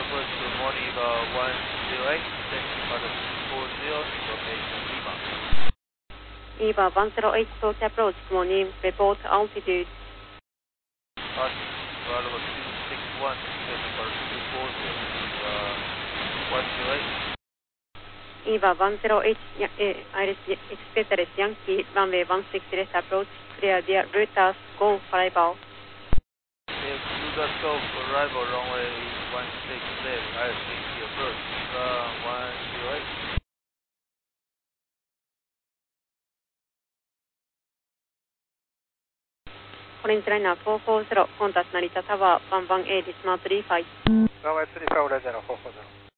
approach to morning about 108, descending part of 40, location EVA Lima. 108 Talk approach, good morning, report altitude. Altitude, level 261, descending part of 240, 108. EVA 108, Iris Express Yankee, runway 16 left approach, clear the routers, go for arrival. Routers go for arrival, runway 16 left, Iris Yankee approach, 108. Orange Liner 440, contact Narita Tower, 11A, Smart 35. Runway 35, Orange Liner 440.